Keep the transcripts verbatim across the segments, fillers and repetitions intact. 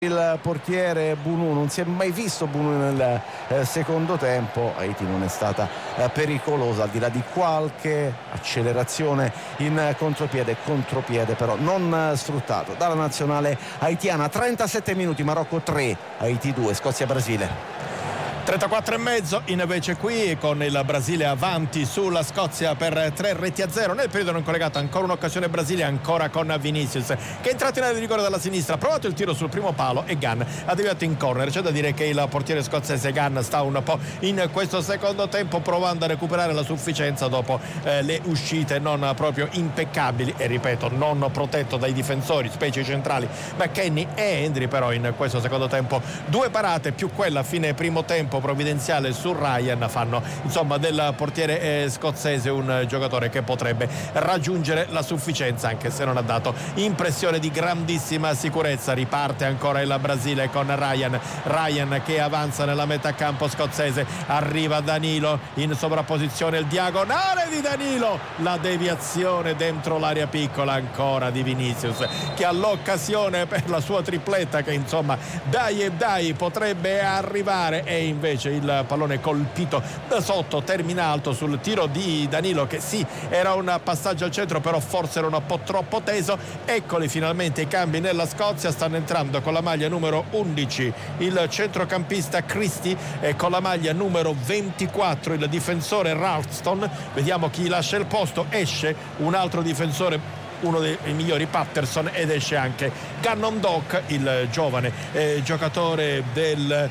il portiere Bounou. Non si è mai visto Bounou nel eh, secondo tempo. Haiti non è stata eh, pericolosa, al di là di qualche accelerazione in eh, contropiede contropiede però non eh, sfruttato dalla nazionale haitiana. Trentasette minuti, Marocco tre, Haiti due, Scozia-Brasile. trentaquattro e mezzo invece qui, con il Brasile avanti sulla Scozia per tre reti a zero. Nel periodo non collegato, ancora un'occasione Brasile, ancora con Vinicius che è entrato in area di rigore dalla sinistra, ha provato il tiro sul primo palo e Gunn ha deviato in corner. C'è da dire che il portiere scozzese Gunn sta un po' in questo secondo tempo provando a recuperare la sufficienza dopo eh, le uscite non proprio impeccabili e, ripeto, non protetto dai difensori, specie i centrali McKennie e Hendry. Però in questo secondo tempo due parate più quella a fine primo tempo provvidenziale su Ryan fanno insomma del portiere eh, scozzese un giocatore che potrebbe raggiungere la sufficienza, anche se non ha dato impressione di grandissima sicurezza. Riparte ancora il Brasile con Ryan Ryan che avanza nella metà campo scozzese, arriva Danilo in sovrapposizione, il diagonale di Danilo, la deviazione dentro l'area piccola ancora di Vinicius che ha l'occasione per la sua tripletta che insomma dai e dai potrebbe arrivare, e invece il pallone colpito da sotto, termina alto sul tiro di Danilo che sì, era un passaggio al centro però forse era un po' troppo teso. Eccoli finalmente i cambi nella Scozia, stanno entrando con la maglia numero undici il centrocampista Christie e con la maglia numero ventiquattro il difensore Ralston. Vediamo chi lascia il posto, esce un altro difensore, uno dei migliori, Patterson, ed esce anche Gannon Dock, il giovane eh, giocatore del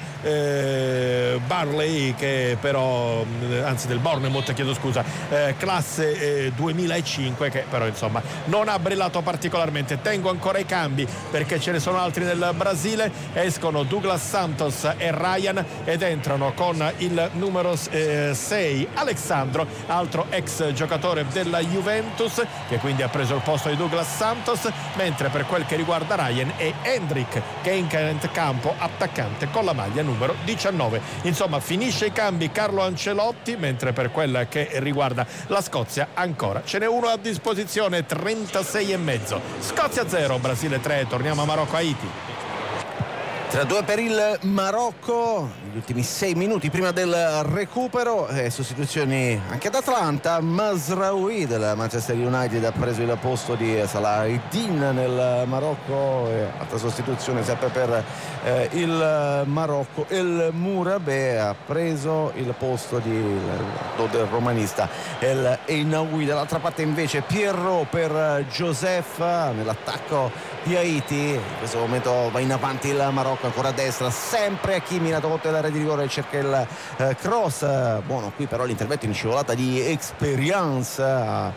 eh, Barley che però anzi del Bournemouth chiedo scusa eh, classe eh, duemilacinque, che però insomma non ha brillato particolarmente. Tengo ancora i cambi perché ce ne sono altri nel Brasile, escono Douglas Santos e Ryan ed entrano con il numero eh, sei Alexandro, altro ex giocatore della Juventus, che quindi ha preso il posto di Douglas Santos, mentre per quel che riguarda Ryan è Hendrick che è in campo, attaccante con la maglia numero diciannove. Insomma finisce i cambi Carlo Ancelotti, mentre per quel che riguarda la Scozia ancora ce n'è uno a disposizione. Trentasei e mezzo, Scozia zero, Brasile tre. Torniamo a Marocco-Haiti. tre a due per il Marocco, gli ultimi sei minuti prima del recupero, eh, sostituzioni anche ad Atlanta. Mazraoui del Manchester United ha preso il posto di Salah Eddin nel Marocco, e altra sostituzione sempre per eh, il Marocco, El Mourabe ha preso il posto di, del romanista El Einaoui. Dall'altra parte invece Pierrot per Joseph nell'attacco di Haiti. In questo momento va in avanti il Marocco, ancora a destra, sempre Hakimi, la volta dell'area di rigore, cerca il eh, cross, buono qui però l'intervento in scivolata di Experience ad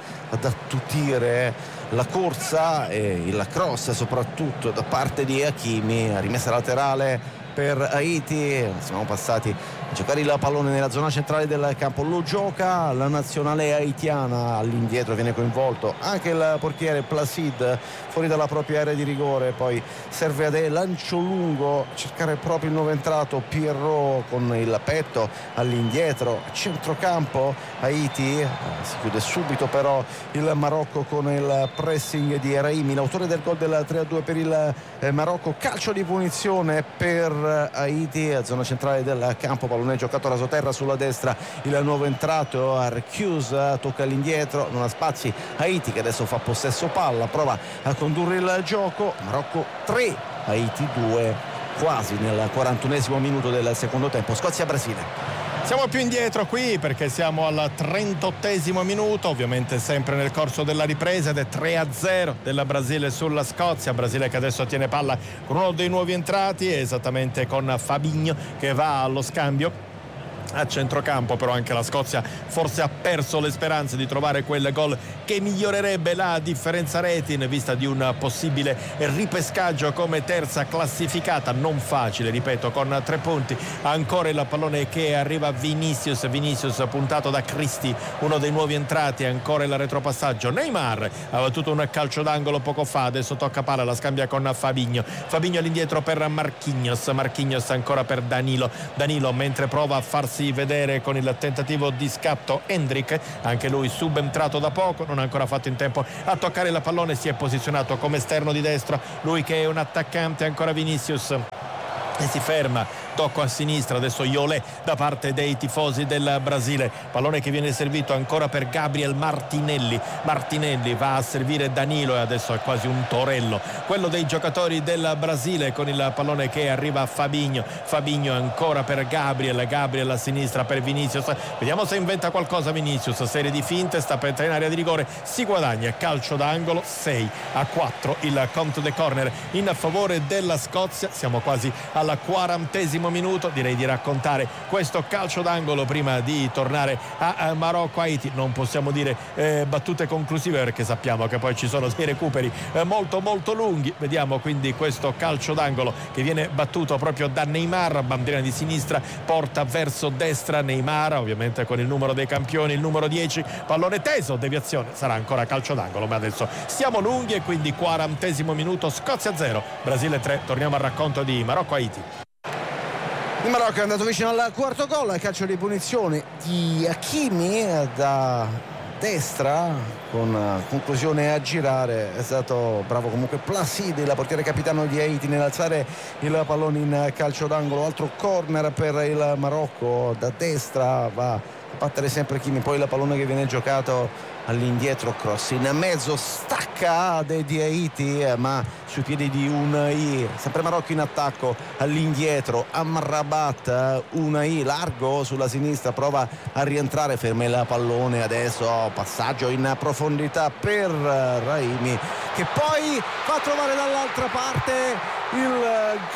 attutire la corsa e il cross soprattutto da parte di Hakimi, rimessa laterale per Haiti. Siamo passati a giocare il pallone nella zona centrale del campo, lo gioca la nazionale haitiana, all'indietro viene coinvolto anche il portiere Placide fuori dalla propria area di rigore, poi serve a lancio lungo, cercare proprio il nuovo entrato Pierrot con il petto all'indietro, a centrocampo Haiti, si chiude subito però il Marocco con il pressing di Raimi, l'autore del gol del tre a due per il Marocco. Calcio di punizione per Haiti, zona centrale del campo, pallone giocato rasoterra sulla destra, il nuovo entrato Archius tocca all'indietro, non ha spazi Haiti che adesso fa possesso palla, prova a condurre il gioco. Marocco tre, Haiti due, quasi nel quarantunesimo minuto del secondo tempo. Scozia-Brasile. Siamo più indietro qui perché siamo al trentottesimo minuto, ovviamente sempre nel corso della ripresa, ed è tre a zero della Brasile sulla Scozia. Brasile che adesso tiene palla con uno dei nuovi entrati, esattamente con Fabinho che va allo scambio a centrocampo. Però anche la Scozia forse ha perso le speranze di trovare quel gol che migliorerebbe la differenza reti in vista di un possibile ripescaggio come terza classificata. Non facile, ripeto, con tre punti. Ancora il pallone che arriva a Vinicius Vinicius puntato da Christie, uno dei nuovi entrati, ancora il retropassaggio. Neymar ha battuto un calcio d'angolo poco fa, adesso tocca palla, la scambia con Fabinho Fabinho all'indietro per Marquinhos Marquinhos ancora per Danilo Danilo mentre prova a farsi farsi vedere con il tentativo di scatto Hendrik, anche lui subentrato da poco, non ha ancora fatto in tempo a toccare la pallone, si è posizionato come esterno di destra, lui che è un attaccante, ancora Vinicius, e si ferma, tocco a sinistra, adesso Iolè da parte dei tifosi del Brasile, pallone che viene servito ancora per Gabriel Martinelli. Martinelli va a servire Danilo e adesso è quasi un torello quello dei giocatori del Brasile, con il pallone che arriva a Fabinho. Fabinho ancora per Gabriel, Gabriel a sinistra per Vinicius, vediamo se inventa qualcosa Vinicius, serie di finte, sta per entrare in area di rigore, si guadagna calcio d'angolo, sei a quattro il count the corner in favore della Scozia. Siamo quasi al quarantesimo minuto, direi di raccontare questo calcio d'angolo prima di tornare a, a Marocco-Haiti. Non possiamo dire eh, battute conclusive, perché sappiamo che poi ci sono dei recuperi eh, molto molto lunghi. Vediamo quindi questo calcio d'angolo che viene battuto proprio da Neymar, bandiera di sinistra, porta verso destra Neymar, ovviamente con il numero dei campioni, il numero dieci, pallone teso, deviazione, sarà ancora calcio d'angolo, ma adesso siamo lunghi e quindi quarantesimo minuto, Scozia zero, Brasile tre. Torniamo al racconto di Marocco-Haiti. Il Marocco è andato vicino al quarto gol, calcio di punizione di Hakimi da destra con conclusione a girare. È stato bravo comunque Placide, la portiere capitano di Haiti, nell'alzare il pallone in calcio d'angolo. Altro corner per il Marocco, da destra va a battere sempre Hakimi, poi il pallone che viene giocato all'indietro, cross in mezzo, stacca di Haiti ma sui piedi di Unai, sempre Marocco in attacco all'indietro, Amrabat, Unai largo sulla sinistra, prova a rientrare, ferma il pallone, adesso passaggio in profondità per Raimi che poi fa trovare dall'altra parte il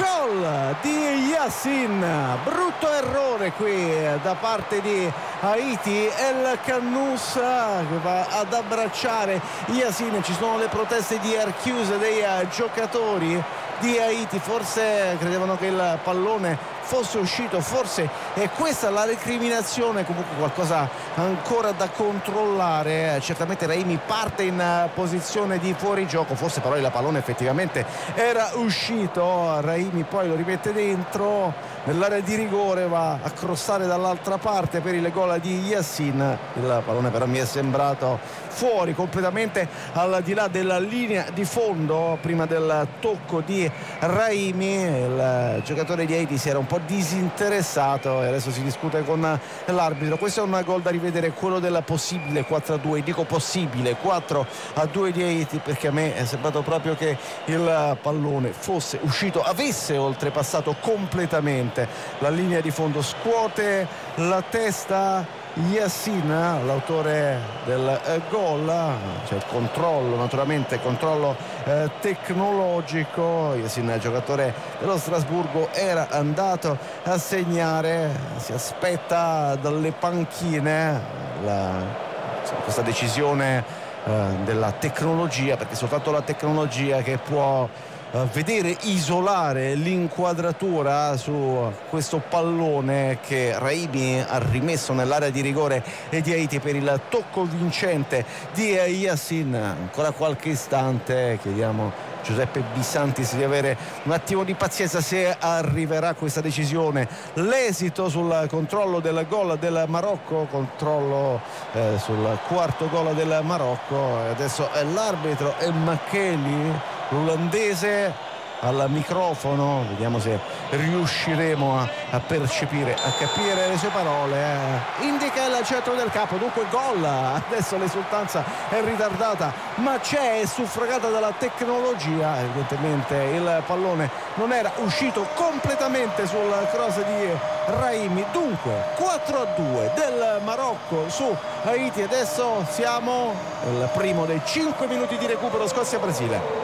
gol di Yassin. Brutto errore qui da parte di Haiti, El Cannous che va ad abbracciare Yassin. Ci sono le proteste di Archiuse, dei giocatori di Haiti, forse credevano che il pallone fosse uscito, forse è questa la recriminazione, comunque qualcosa ancora da controllare. Certamente Raimi parte in posizione di fuorigioco, forse però il pallone effettivamente era uscito. Raimi poi lo rimette dentro nell'area di rigore, va a crossare dall'altra parte per il gol di Yassin. Il pallone però mi è sembrato fuori, completamente al di là della linea di fondo prima del tocco di Raimi. Il giocatore di Haiti si era un po' disinteressato e adesso si discute con l'arbitro. Questo è un gol da rivedere, quello del possibile quattro a due, dico possibile quattro a due di Haiti, perché a me è sembrato proprio che il pallone fosse uscito, avesse oltrepassato completamente la linea di fondo. Scuote la testa Yassin, l'autore del eh, gol, c'è il controllo, naturalmente controllo eh, tecnologico. Yassin, il giocatore dello Strasburgo, era andato a segnare, si aspetta dalle panchine la, insomma, questa decisione eh, della tecnologia, perché soltanto la tecnologia che può vedere isolare l'inquadratura su questo pallone che Raimi ha rimesso nell'area di rigore e di Haiti per il tocco vincente di Yassin. Ancora qualche istante, chiediamo Giuseppe Bisantis di avere un attimo di pazienza se arriverà questa decisione. L'esito sul controllo del gol del Marocco, controllo eh, sul quarto gol del Marocco, e adesso è l'arbitro e Makeli, l'olandese, al microfono. Vediamo se riusciremo a, a percepire, a capire le sue parole. eh. Indica il centro del campo, dunque gol. Adesso l'esultanza è ritardata ma c'è, è suffragata dalla tecnologia. Evidentemente il pallone non era uscito completamente sul cross di Raimi. Dunque quattro a due del Marocco su Haiti. Adesso siamo al primo dei cinque minuti di recupero Scozia-Brasile.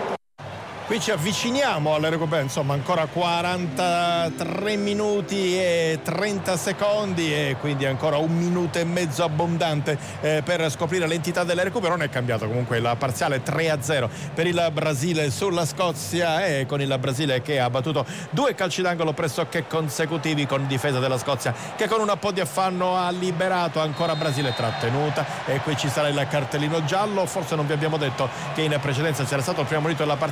Qui ci avviciniamo al recupero, insomma ancora quarantatré minuti e trenta secondi e quindi ancora un minuto e mezzo abbondante eh, per scoprire l'entità del recupero. Non è cambiato comunque la parziale tre a zero per il Brasile sulla Scozia, e con il Brasile che ha battuto due calci d'angolo pressoché consecutivi, con difesa della Scozia che con un po' di affanno ha liberato. Ancora Brasile trattenuta e qui ci sarà il cartellino giallo. Forse non vi abbiamo detto che in precedenza c'era stato il primo minuto della partita, Danilo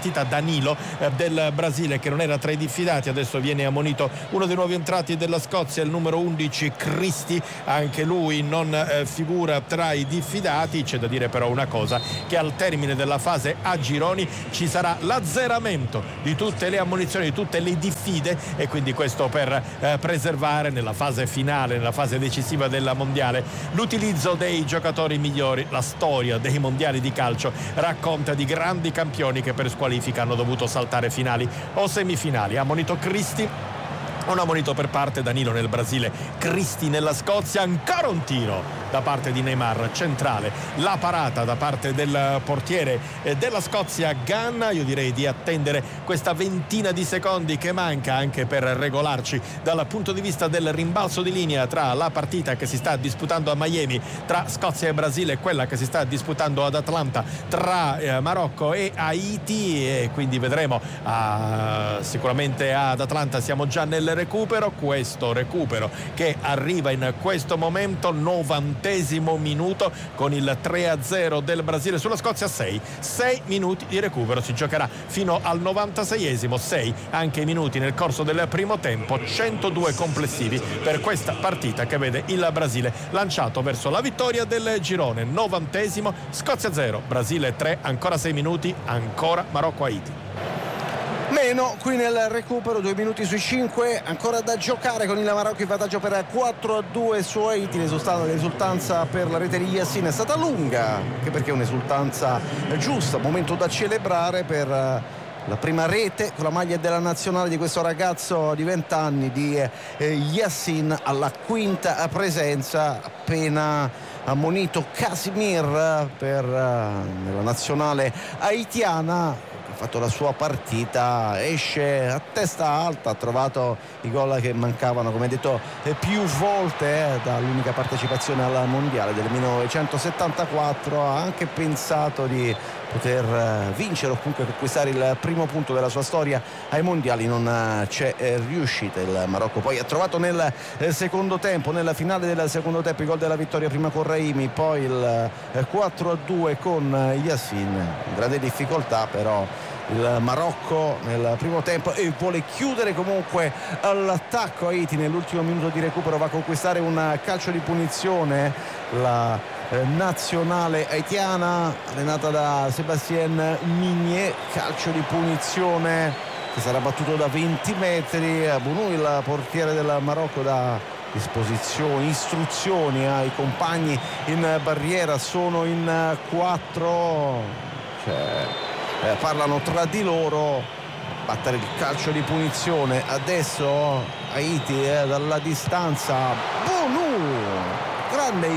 Danilo eh, del Brasile, che non era tra i diffidati. Adesso viene ammonito uno dei nuovi entrati della Scozia, il numero undici Christie, anche lui non eh, figura tra i diffidati. C'è da dire però una cosa, che al termine della fase a gironi ci sarà l'azzeramento di tutte le ammonizioni, di tutte le diffide, e quindi questo per eh, preservare nella fase finale, nella fase decisiva della mondiale, l'utilizzo dei giocatori migliori. La storia dei mondiali di calcio racconta di grandi campioni che per squalifica hanno dovuto saltare finali o semifinali. Ammonito Christie, un ammonito per parte Danilo nel Brasile, Christie nella Scozia. Ancora un tiro da parte di Neymar, centrale, la parata da parte del portiere della Scozia Ganna. Io direi di attendere questa ventina di secondi che manca anche per regolarci dal punto di vista del rimbalzo di linea tra la partita che si sta disputando a Miami tra Scozia e Brasile e quella che si sta disputando ad Atlanta tra eh, Marocco e Haiti, e quindi vedremo ah, sicuramente ad Atlanta siamo già nel recupero, questo recupero che arriva in questo momento, novantesimo minuto, con il tre a zero del Brasile sulla Scozia. sei minuti di recupero, si giocherà fino al novantaseiesimo, sei anche i minuti nel corso del primo tempo, centodue complessivi per questa partita che vede il Brasile lanciato verso la vittoria del girone. Novantesimo, Scozia zero, Brasile tre, ancora sei minuti, ancora Marocco-Haiti. Meno qui nel recupero, due minuti sui cinque ancora da giocare, con il Marocco in vantaggio per quattro a due su Haiti. L'esultanza per la rete di Yassin è stata lunga, anche perché è un'esultanza giusta, momento da celebrare per la prima rete con la maglia della nazionale di questo ragazzo di venti anni, di eh, Yassin, alla quinta presenza. Appena ammonito Casimir per eh, la nazionale haitiana, ha fatto la sua partita, esce a testa alta, ha trovato i gol che mancavano, come detto eh, più volte eh, dall'unica partecipazione al mondiale del millenovecentosettantaquattro. Ha anche pensato di poter eh, vincere o comunque conquistare il primo punto della sua storia ai mondiali, non eh, c'è eh, riuscita. Il Marocco poi ha trovato nel eh, secondo tempo, nella finale del secondo tempo, i gol della vittoria, prima con Raimi, poi il eh, quattro a due con eh, Yassin. In grande difficoltà però il Marocco nel primo tempo, e vuole chiudere comunque all'attacco. Haiti nell'ultimo minuto di recupero va a conquistare un calcio di punizione. La eh, nazionale haitiana allenata da Sébastien Migné, calcio di punizione che sarà battuto da venti metri. Bounou, il portiere del Marocco, dà disposizioni, istruzioni ai compagni in barriera. Sono in quattro, cioè Eh, parlano tra di loro, battere il calcio di punizione adesso Haiti eh, dalla distanza. Bounou, grande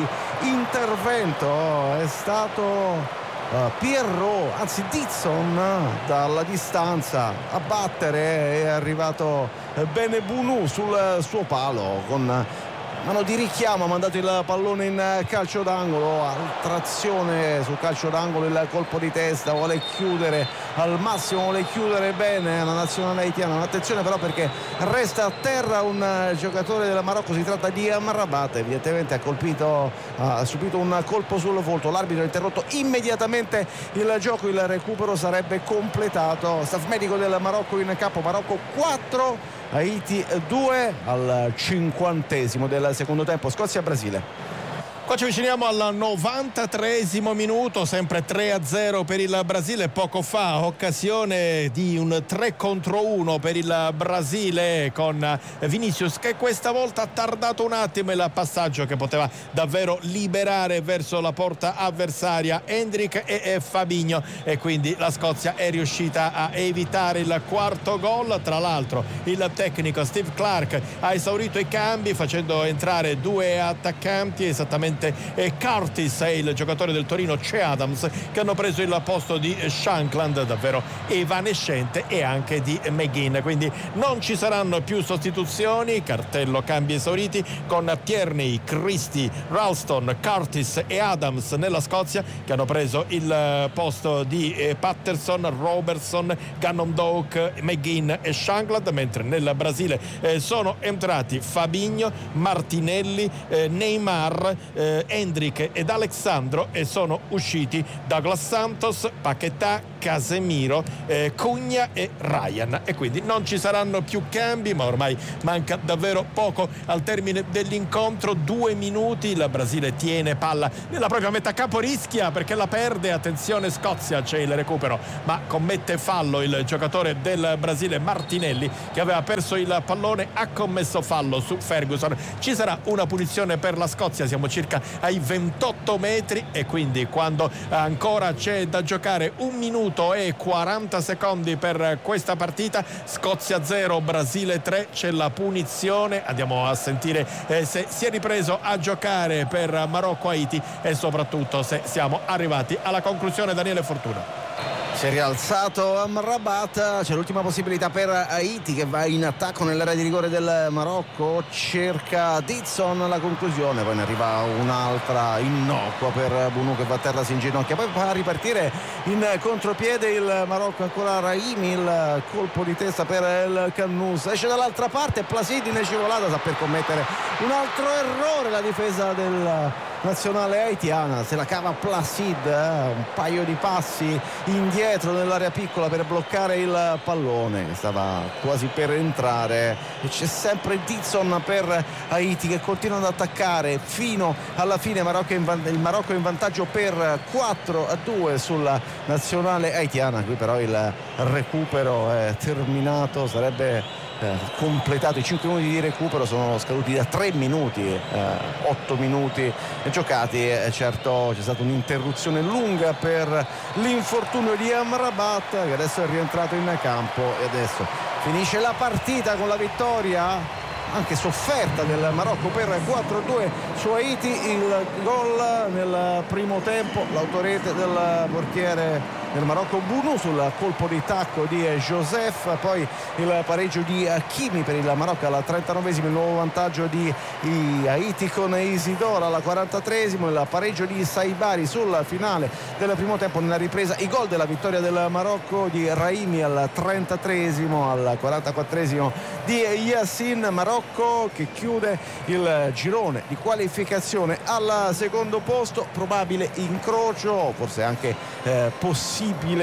intervento, è stato uh, Pierrot, anzi Dixon, dalla distanza a battere. È arrivato eh, bene Bounou sul suo palo, con mano di richiamo ha mandato il pallone in calcio d'angolo. Altra azione sul calcio d'angolo, il colpo di testa, vuole chiudere al massimo, vuole chiudere bene la nazionale haitiana. Attenzione però, perché resta a terra un giocatore del Marocco, si tratta di Amrabat, evidentemente ha colpito, ha subito un colpo sul volto. L'arbitro ha interrotto immediatamente il gioco, il recupero sarebbe completato. Staff medico del Marocco in campo. Marocco quattro, Haiti due al cinquantesimo del secondo tempo. Scozia-Brasile. Qua ci avviciniamo al novantatreesimo minuto, sempre tre a zero per il Brasile. Poco fa occasione di un tre contro uno per il Brasile con Vinicius, che questa volta ha tardato un attimo il passaggio che poteva davvero liberare verso la porta avversaria Endrick e Fabinho, e quindi la Scozia è riuscita a evitare il quarto gol. Tra l'altro il tecnico Steve Clarke ha esaurito i cambi facendo entrare due attaccanti, esattamente e Curtis e il giocatore del Torino Che Adams, che hanno preso il posto di Shankland, davvero evanescente, e anche di McGinn. Quindi non ci saranno più sostituzioni, cartello cambi esauriti, con Tierney, Christie, Ralston, Curtis e Adams nella Scozia, che hanno preso il posto di Patterson, Robertson, Gannon Doak, McGinn e Shankland, mentre nel Brasile eh, sono entrati Fabinho, Martinelli, eh, Neymar, eh, Endrick ed Alexandro, e sono usciti Douglas Santos, Paquetá, Casemiro, eh, Cugna e Ryan, e quindi non ci saranno più cambi, ma ormai manca davvero poco al termine dell'incontro. Due minuti, il Brasile tiene palla nella propria metà campo, rischia perché la perde, attenzione Scozia, c'è il recupero ma commette fallo il giocatore del Brasile Martinelli, che aveva perso il pallone, ha commesso fallo su Ferguson. Ci sarà una punizione per la Scozia, siamo circa ai ventotto metri, e quindi quando ancora c'è da giocare un minuto e quaranta secondi per questa partita, Scozia zero Brasile tre, c'è la punizione. Andiamo a sentire eh, se si è ripreso a giocare per Marocco-Haiti e soprattutto se siamo arrivati alla conclusione. Daniele Fortuna. Si è rialzato Amrabat, c'è l'ultima possibilità per Haiti che va in attacco nell'area di rigore del Marocco, cerca Dixon la conclusione, poi ne arriva un'altra innocua per Bounou che va a terra, si inginocchia, poi fa ripartire in contropiede il Marocco, ancora Raimi, il colpo di testa per il Cannus, esce dall'altra parte, Placidi in scivolata, sta per commettere un altro errore la difesa del nazionale haitiana, se la cava Placid, eh? un paio di passi indietro nell'area piccola per bloccare il pallone che stava quasi per entrare, e c'è sempre Dixon per Haiti che continua ad attaccare fino alla fine. Marocco in van- il Marocco in vantaggio per quattro a due sulla nazionale haitiana. Qui però il recupero è terminato, sarebbe Eh, completato, i cinque minuti di recupero sono scaduti da tre minuti, eh, otto minuti giocati, e eh, certo c'è stata un'interruzione lunga per l'infortunio di Amrabat che adesso è rientrato in campo, e adesso finisce la partita con la vittoria anche sofferta del Marocco per quattro a due su Haiti. Il gol nel primo tempo, l'autorete del portiere del Marocco Bounou sul colpo di tacco di Joseph, poi il pareggio di Hakimi per il Marocco al trentanovesimo, il nuovo vantaggio di Haiti con Isidora al quarantatreesimo, il pareggio di Saibari sul finale del primo tempo. Nella ripresa i gol della vittoria del Marocco di Raimi al trentatreesimo, al quarantaquattresimo di Yassin. Marocco che chiude il girone di qualificazione al secondo posto, probabile incrocio, forse anche eh, possibile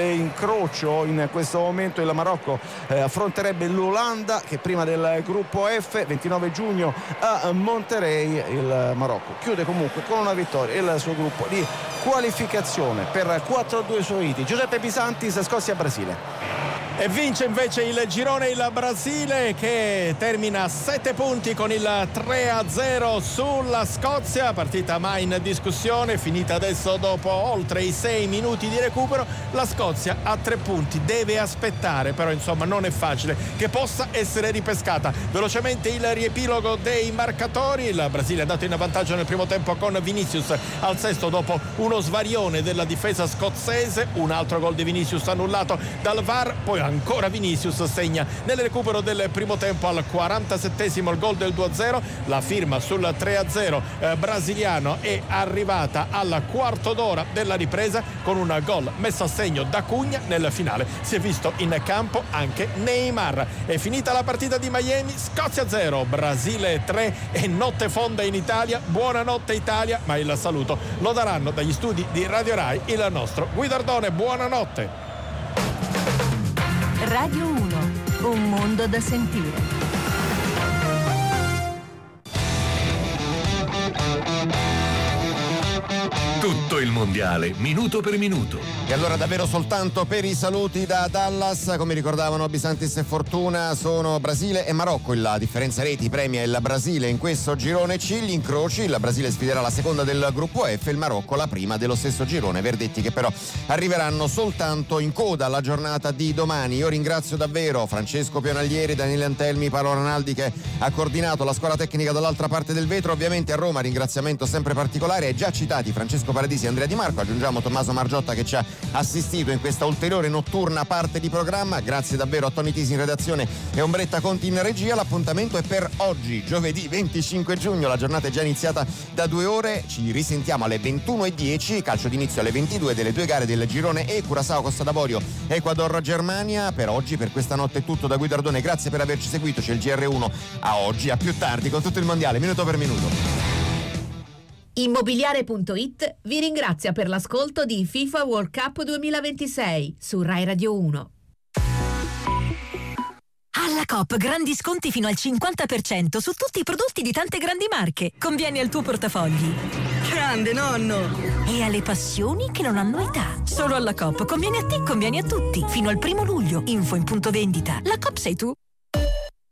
incrocio in questo momento. Il Marocco eh, affronterebbe l'Olanda che prima del gruppo F, ventinove giugno a Monterrey. Il Marocco chiude comunque con una vittoria il suo gruppo di qualificazione per quattro a due su Haiti. Giuseppe Bisantis, Scozia-Brasile. E vince invece il girone il Brasile, che termina a sette punti con il tre a zero sulla Scozia. Partita mai in discussione, finita adesso dopo oltre i sei minuti di recupero. La Scozia ha tre punti, deve aspettare, però insomma non è facile che possa essere ripescata. Velocemente il riepilogo dei marcatori. Il Brasile è andato in vantaggio nel primo tempo con Vinicius al sesto dopo uno svarione della difesa scozzese, un altro gol di Vinicius annullato dal V A R, poi ancora Vinicius segna nel recupero del primo tempo al quarantasettesimo il gol del due a zero. La firma sul tre a zero eh, brasiliano è arrivata al quarto d'ora della ripresa con un gol messo a segno da Cugna. Nel finale si è visto in campo anche Neymar. È finita la partita di Miami, Scozia zero Brasile tre, e notte fonda in Italia. Buonanotte Italia, ma il saluto lo daranno dagli studi di Radio Rai il nostro Guidardone. Buonanotte. Radio uno, un mondo da sentire. Tutto il mondiale, minuto per minuto. E allora davvero soltanto per i saluti da Dallas, come ricordavano Bisantis e Fortuna, sono Brasile e Marocco. La differenza reti premia il Brasile in questo girone C. Gli incroci: il Brasile sfiderà la seconda del gruppo F, il Marocco la prima dello stesso girone. Verdetti che però arriveranno soltanto in coda alla giornata di domani. Io ringrazio davvero Francesco Pionaglieri, Daniele Antelmi, Paolo Ranaldi che ha coordinato la squadra tecnica dall'altra parte del vetro. Ovviamente a Roma ringraziamento sempre particolare ai già citati Francesco Paradisi e Andrea Di Marco. Aggiungiamo Tommaso Margiotta che ci ha assistito in questa ulteriore notturna parte di programma. Grazie davvero a Tony Tisi in redazione e Ombretta Conti in regia. L'appuntamento è per oggi, giovedì venticinque giugno. La giornata è già iniziata da due ore. Ci risentiamo alle ventuno e dieci, calcio d'inizio alle ventidue delle due gare del girone E, Curaçao Costa d'Avorio, Ecuador Germania. Per oggi, per questa notte è tutto da Guidardone. Grazie per averci seguito. C'è il G R uno a oggi, a più tardi con tutto il mondiale, minuto per minuto. Immobiliare punto it vi ringrazia per l'ascolto di FIFA World Cup duemilaventisei su Rai Radio uno. Alla Coop grandi sconti fino al cinquanta per cento su tutti i prodotti di tante grandi marche. Convieni al tuo portafogli. Grande nonno! E alle passioni che non hanno età. Solo alla Coop conviene a te, conviene a tutti. Fino al primo luglio. Info in punto vendita. La Coop sei tu.